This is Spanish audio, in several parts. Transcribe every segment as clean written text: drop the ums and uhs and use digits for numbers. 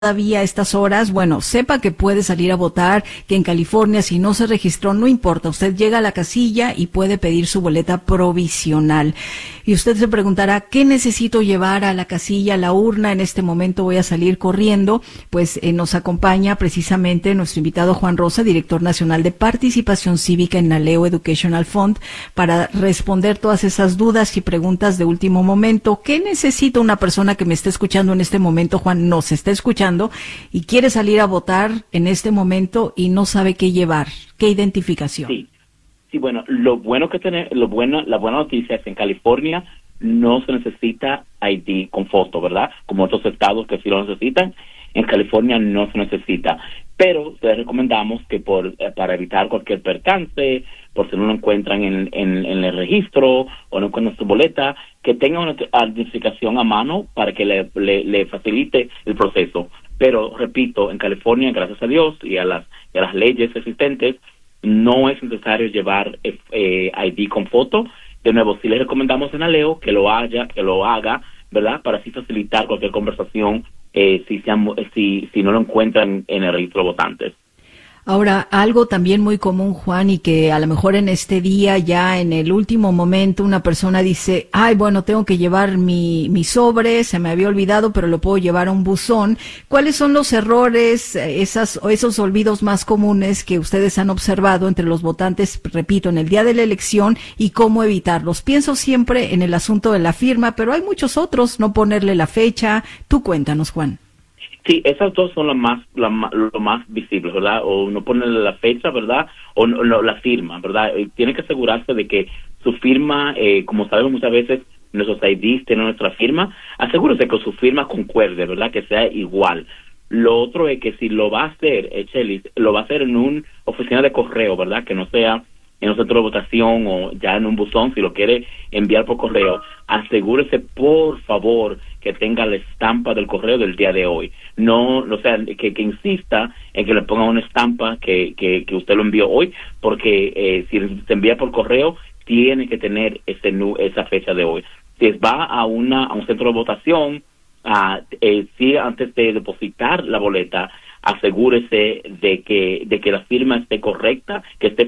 todavía a estas horas, bueno, sepa que puede salir a votar, que en California si no se registró, no importa, usted llega a la casilla y puede pedir su boleta provisional. Y usted se preguntará, ¿qué necesito llevar a la casilla, a la urna? En este momento voy a salir corriendo. Pues nos acompaña precisamente nuestro invitado Juan Rosa, director nacional de participación cívica en Naleo Educational Fund, para responder todas esas dudas y preguntas de último momento. ¿Qué necesita una persona que me esté escuchando en este momento, Juan, nos está escuchando y quiere salir a votar en este momento y no sabe qué llevar, qué identificación? Sí, bueno, la buena noticia es que en California no se necesita ID con foto, ¿verdad? Como otros estados que sí lo necesitan, en California no se necesita. Pero les recomendamos que para evitar cualquier percance, por si no lo encuentran en el registro o no encuentran su boleta, que tengan una identificación a mano para que le facilite el proceso. Pero, repito, en California, gracias a Dios y a las leyes existentes, no es necesario llevar ID con foto. De nuevo, sí les recomendamos en Naleo que lo haga, ¿verdad? Para así facilitar cualquier conversación si no lo encuentran en el registro de votantes. Ahora, algo también muy común, Juan, y que a lo mejor en este día, ya en el último momento, una persona dice, ay, bueno, tengo que llevar mi sobre, se me había olvidado, pero lo puedo llevar a un buzón. ¿Cuáles son los errores, esos olvidos más comunes que ustedes han observado entre los votantes, repito, en el día de la elección, y cómo evitarlos? Pienso siempre en el asunto de la firma, pero hay muchos otros, no ponerle la fecha. Tú cuéntanos, Juan. Sí, esas dos son lo más visibles, ¿verdad? O no ponerle la fecha, ¿verdad? O no, la firma, ¿verdad? Tiene que asegurarse de que su firma, como sabemos muchas veces, nuestros IDs tienen nuestra firma, asegúrese que su firma concuerde, ¿verdad? Que sea igual. Lo otro es que si lo va a hacer, Chelis, lo va a hacer en una oficina de correo, ¿verdad? Que no sea en un centro de votación o ya en un buzón, si lo quiere enviar por correo, asegúrese, por favor, que tenga la estampa del correo del día de hoy. No, que insista en que le ponga una estampa que usted lo envió hoy, porque si se envía por correo, tiene que tener esa fecha de hoy. Si va a un centro de votación, sí, antes de depositar la boleta, asegúrese de que la firma esté correcta, que esté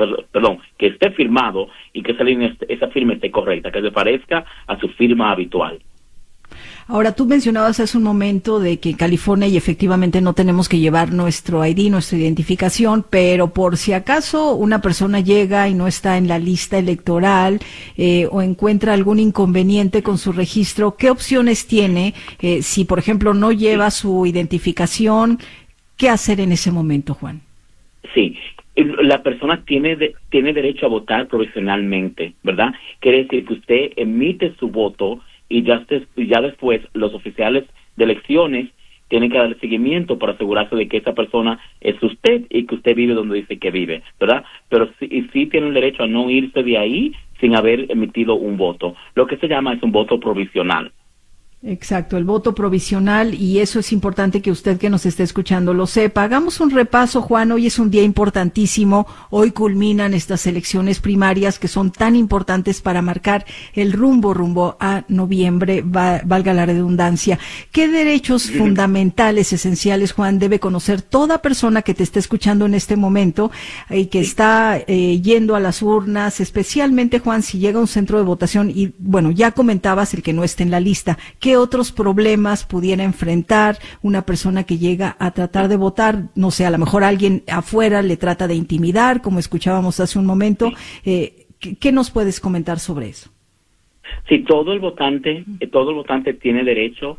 firmado y que esa firma esté correcta, que se parezca a su firma habitual. Ahora, tú mencionabas hace un momento de que en California y efectivamente no tenemos que llevar nuestro ID, nuestra identificación, pero por si acaso una persona llega y no está en la lista electoral o encuentra algún inconveniente con su registro, ¿qué opciones tiene si, por ejemplo, no lleva su identificación? ¿Qué hacer en ese momento, Juan? Sí, la persona tiene derecho a votar provisionalmente, ¿verdad? Quiere decir que usted emite su voto y ya después los oficiales de elecciones tienen que darle seguimiento para asegurarse de que esa persona es usted y que usted vive donde dice que vive, ¿verdad? Pero sí tiene el derecho a no irse de ahí sin haber emitido un voto. Lo que se llama es un voto provisional. Exacto, el voto provisional, y eso es importante que usted que nos esté escuchando lo sepa. Hagamos un repaso, Juan, hoy es un día importantísimo, hoy culminan estas elecciones primarias que son tan importantes para marcar el rumbo a noviembre, valga la redundancia. ¿Qué derechos fundamentales, esenciales, Juan, debe conocer toda persona que te esté escuchando en este momento y que está yendo a las urnas, especialmente, Juan, si llega a un centro de votación y, bueno, ya comentabas el que no esté en la lista? ¿Qué otros problemas pudiera enfrentar una persona que llega a tratar de votar? No sé, a lo mejor alguien afuera le trata de intimidar, como escuchábamos hace un momento. ¿Qué nos puedes comentar sobre eso? Sí, todo el votante tiene derecho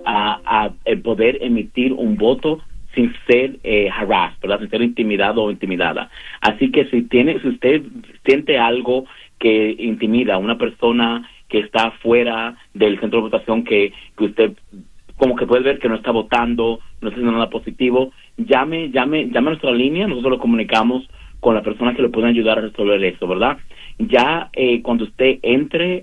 a poder emitir un voto sin ser harassed, ¿verdad? Sin ser intimidado o intimidada. Así que si usted siente algo que intimida a una persona que está fuera del centro de votación, que usted como que puede ver que no está votando, no está haciendo nada positivo, llame a nuestra línea, nosotros lo comunicamos con la persona que le puede ayudar a resolver eso, ¿verdad? Ya cuando usted entre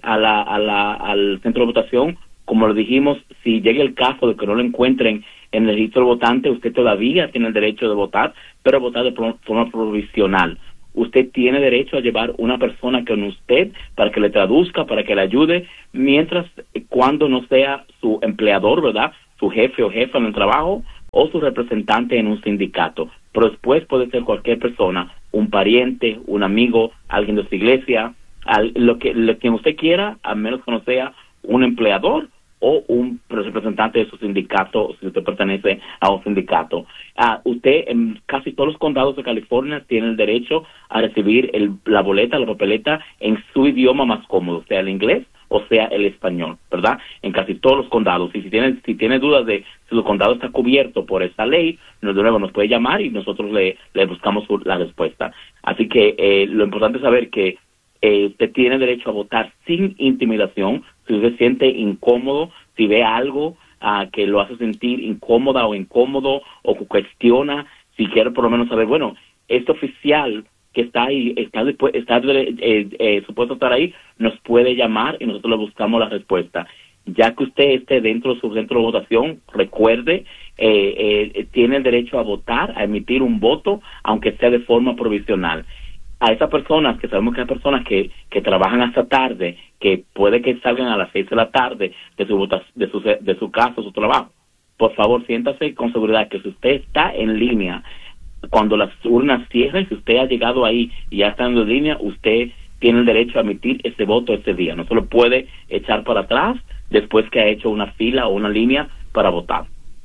al centro de votación, como lo dijimos, si llega el caso de que no lo encuentren en el registro de votante, usted todavía tiene el derecho de votar, pero votar de forma provisional. Usted tiene derecho a llevar una persona con usted para que le traduzca, para que le ayude, cuando no sea su empleador, ¿verdad? Su jefe o jefa en el trabajo, o su representante en un sindicato. Pero después puede ser cualquier persona, un pariente, un amigo, alguien de su iglesia, quien usted quiera, a menos que no sea un empleador o un representante de su sindicato, si usted pertenece a un sindicato. Usted en casi todos los condados de California tiene el derecho a recibir la boleta, la papeleta en su idioma más cómodo, sea el inglés o sea el español, ¿verdad? En casi todos los condados. Y si tiene dudas de si su condado está cubierto por esa ley, de nuevo nos puede llamar y nosotros le buscamos la respuesta. Así que lo importante es saber que usted tiene derecho a votar sin intimidación. Si usted se siente incómodo, si ve algo que lo hace sentir incómoda o incómodo o que cuestiona, si quiere por lo menos saber, bueno, este oficial que está ahí, está supuesto estar ahí, nos puede llamar y nosotros le buscamos la respuesta. Ya que usted esté dentro de su centro de votación, recuerde, tiene el derecho a votar, a emitir un voto, aunque sea de forma provisional. A esas personas, que sabemos que hay personas que trabajan hasta tarde, que puede que salgan a las 6 de la tarde de su casa, su trabajo, por favor, siéntase con seguridad que si usted está en línea, cuando las urnas cierren, si usted ha llegado ahí y ya está en línea, usted tiene el derecho a emitir ese voto ese día. No se lo puede echar para atrás después que ha hecho una fila o una línea para votar.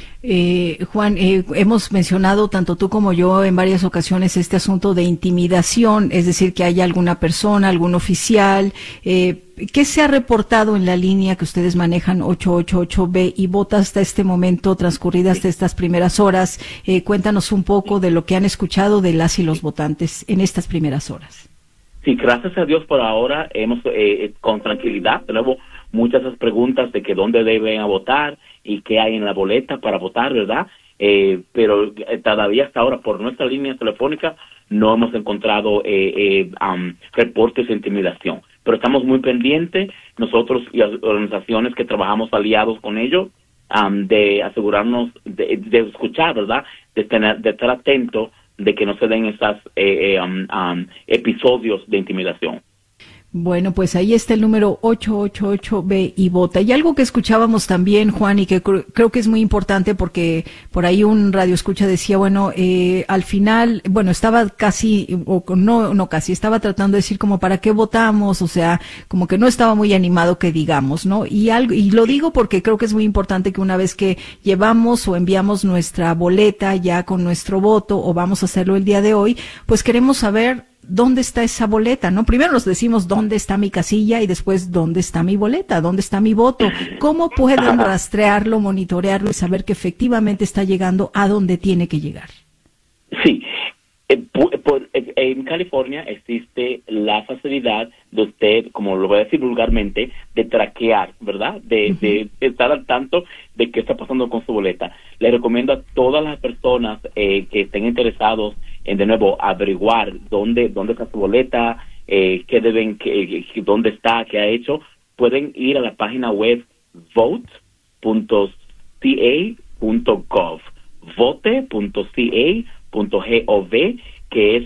Juan, hemos mencionado tanto tú como yo en varias ocasiones este asunto de intimidación, es decir, que haya alguna persona, algún oficial. ¿Qué se ha reportado en la línea que ustedes manejan 888B y vota hasta este momento, transcurridas hasta estas primeras horas? Cuéntanos un poco de lo que han escuchado de las y los votantes en estas primeras horas. Sí, gracias a Dios por ahora hemos con tranquilidad, de nuevo, muchas de esas preguntas de que dónde deben votar y qué hay en la boleta para votar, ¿verdad? Pero todavía hasta ahora por nuestra línea telefónica no hemos encontrado reportes de intimidación. Pero estamos muy pendientes, nosotros y las organizaciones que trabajamos aliados con ellos, de asegurarnos de escuchar, ¿verdad? De estar atentos de que no se den esos episodios de intimidación. Bueno, pues ahí está el número 888B y vota. Y algo que escuchábamos también, Juan, y que creo que es muy importante porque por ahí un radioescucha decía, bueno, al final, bueno, estaba casi, o no casi, estaba tratando de decir como para qué votamos, o sea, como que no estaba muy animado que digamos, ¿no? Y lo digo porque creo que es muy importante que una vez que llevamos o enviamos nuestra boleta ya con nuestro voto o vamos a hacerlo el día de hoy, pues queremos saber ¿dónde está esa boleta? ¿No? Primero nos decimos dónde está mi casilla y después dónde está mi boleta, dónde está mi voto. ¿Cómo pueden rastrearlo, monitorearlo y saber que efectivamente está llegando a donde tiene que llegar? Sí, en California existe la facilidad de usted, como lo voy a decir vulgarmente, de traquear, ¿verdad? De estar al tanto de qué está pasando con su boleta. Le recomiendo a todas las personas que estén interesados en, de nuevo, averiguar dónde está su boleta, dónde está, qué ha hecho, pueden ir a la página web vote.ca.gov, vote.ca.gov, que es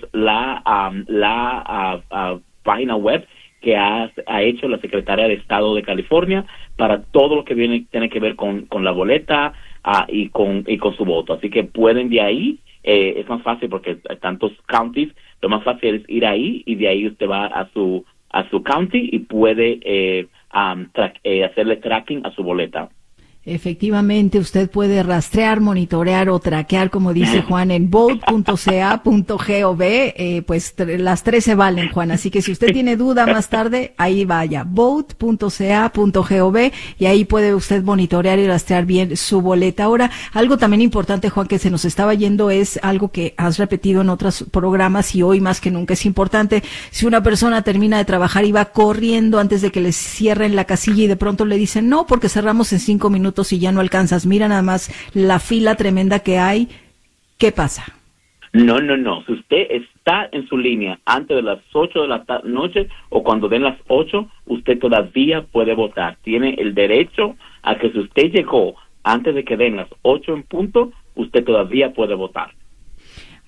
la página web que ha hecho la Secretaría de Estado de California para todo lo que tiene que ver con la boleta y con su voto. Así que pueden de ahí, es más fácil porque hay tantos counties, lo más fácil es ir ahí y de ahí usted va a su county y puede hacerle tracking a su boleta. Efectivamente, usted puede rastrear, monitorear o traquear, como dice Juan, en vote.ca.gov, pues las tres se valen, Juan, así que si usted tiene duda más tarde, ahí vaya, vote.ca.gov y ahí puede usted monitorear y rastrear bien su boleta. Ahora, algo también importante, Juan, que se nos estaba yendo es algo que has repetido en otros programas y hoy más que nunca es importante. Si una persona termina de trabajar y va corriendo antes de que le cierren la casilla y de pronto le dicen, no, porque cerramos en 5 minutos y ya no alcanzas, mira nada más la fila tremenda que hay, ¿qué pasa? No. Si usted está en su línea antes de las 8 de la noche o cuando den las 8, usted todavía puede votar. Tiene el derecho a que si usted llegó antes de que den las 8 en punto, usted todavía puede votar.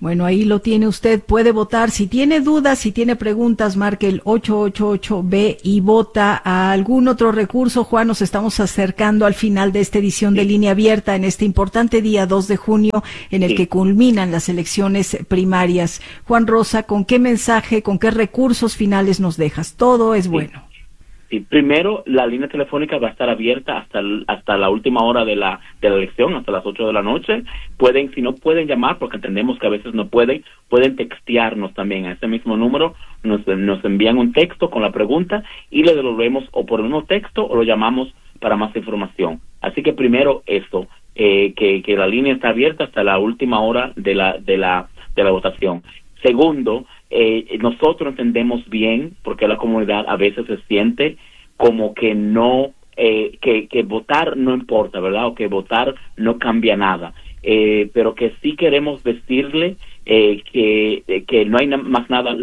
Bueno, ahí lo tiene usted, puede votar. Si tiene dudas, si tiene preguntas, marque el 888B y vota. A algún otro recurso, Juan, nos estamos acercando al final de esta edición de Línea Abierta en este importante día 2 de junio en el que culminan las elecciones primarias. Juan Rosa, ¿con qué mensaje, con qué recursos finales nos dejas? Todo es bueno. Sí, primero, la línea telefónica va a estar abierta hasta la última hora de la elección, hasta las 8 de la noche. Si no pueden llamar, porque entendemos que a veces no pueden textearnos también a ese mismo número. Nos envían un texto con la pregunta y le devolvemos o por un texto o lo llamamos para más información. Así que primero esto, que la línea está abierta hasta la última hora de la votación. Segundo, nosotros entendemos bien, porque la comunidad a veces se siente como que no, que votar no importa, ¿verdad? O que votar no cambia nada. Pero que sí queremos decirle que no hay más nada,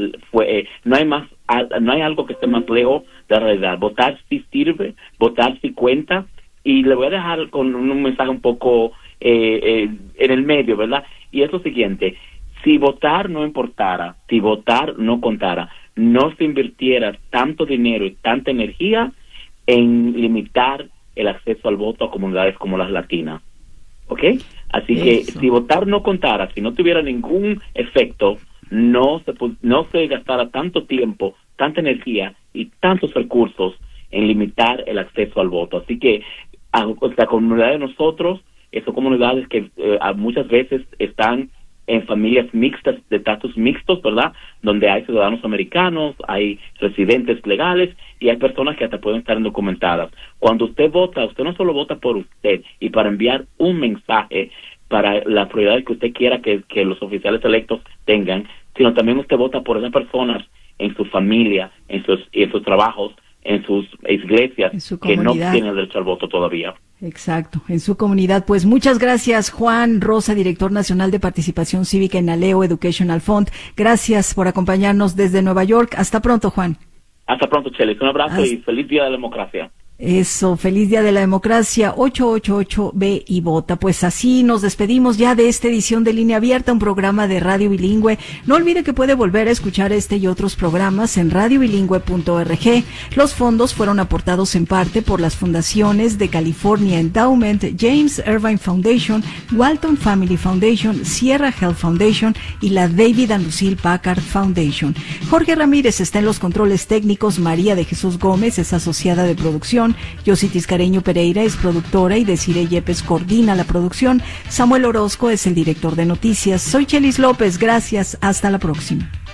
no hay algo que esté más lejos de la realidad. Votar sí sirve, votar sí cuenta, y le voy a dejar con un mensaje un poco en el medio, ¿verdad? Y es lo siguiente: si votar no importara, si votar no contara, no se invirtiera tanto dinero y tanta energía en limitar el acceso al voto a comunidades como las latinas. ¿Ok? Así que si votar no contara, si no tuviera ningún efecto, no se gastara tanto tiempo, tanta energía y tantos recursos en limitar el acceso al voto. Así que la comunidad de nosotros, son comunidades que muchas veces están en familias mixtas, de estatus mixtos, ¿verdad? Donde hay ciudadanos americanos, hay residentes legales y hay personas que hasta pueden estar indocumentadas. Cuando usted vota, usted no solo vota por usted y para enviar un mensaje para las prioridades que usted quiera que los oficiales electos tengan, sino también usted vota por esas personas en su familia, en sus trabajos, en sus iglesias, que no tienen derecho al voto todavía. Exacto, en su comunidad. Pues muchas gracias, Juan Rosa, director nacional de participación cívica en Aleo Educational Fund. Gracias por acompañarnos desde Nueva York. Hasta pronto, Juan. Hasta pronto, Chelis. Un abrazo y feliz Día de la Democracia. Eso, feliz Día de la Democracia, 888B y vota. Pues así nos despedimos ya de esta edición de Línea Abierta, un programa de Radio Bilingüe. No olvide que puede volver a escuchar este y otros programas en radiobilingüe.org. Los fondos fueron aportados en parte por las fundaciones de California Endowment, James Irvine Foundation, Walton Family Foundation, Sierra Health Foundation y la David and Lucille Packard Foundation. Jorge Ramírez está en los controles técnicos, María de Jesús Gómez es asociada de producción, Yossi Tiscareño Pereira es productora y Desiree Yepes coordina la producción. Samuel Orozco es el director de noticias. Soy Chelis López, gracias, hasta la próxima.